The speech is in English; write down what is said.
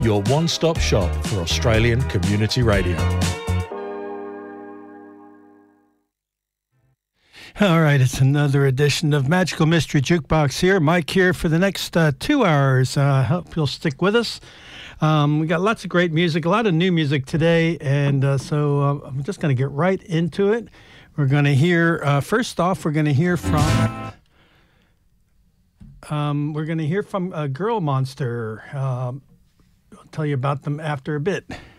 your one-stop shop for Australian community radio. All right, it's another edition of Magical Mystery Jukebox here. Mike here for the next 2 hours. I hope you'll stick with us. We got lots of great music, a lot of new music today, and so I'm just going to get right into it. We're going to hear, first off, we're going to hear from Girl Monster. I'll tell you about them after a bit.